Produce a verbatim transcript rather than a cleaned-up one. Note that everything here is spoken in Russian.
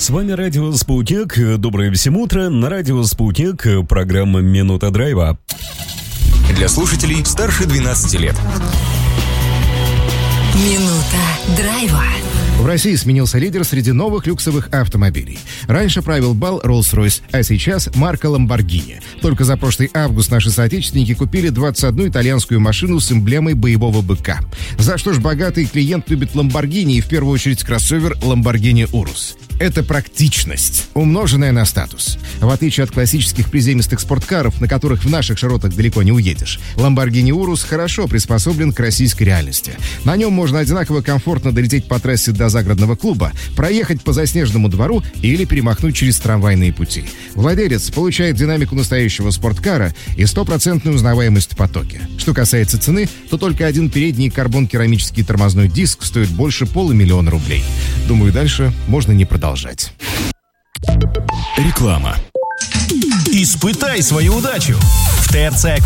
С вами Радио Спутник. Доброе всем утро. На Радио Спутник программа «Минута драйва». Для слушателей старше двенадцати лет. Минута драйва. В России сменился лидер среди новых люксовых автомобилей. Раньше правил бал Rolls-Royce, а сейчас марка Lamborghini. Только за прошлый август наши соотечественники купили двадцать одну итальянскую машину с эмблемой боевого быка. За что ж богатый клиент любит Lamborghini и в первую очередь кроссовер Lamborghini Urus. Это практичность, умноженная на статус. В отличие от классических приземистых спорткаров, на которых в наших широтах далеко не уедешь, Lamborghini Urus хорошо приспособлен к российской реальности. На нем можно одинаково комфортно долететь по трассе до загородного клуба, проехать по заснеженному двору или перемахнуть через трамвайные пути. Владелец получает динамику настоящего спорткара и стопроцентную узнаваемость в потоке. Что касается цены, то только один передний карбон-керамический тормозной диск стоит больше полумиллиона рублей. Думаю, дальше можно не продолжать. Реклама. Испытай свою удачу. В ТРЦ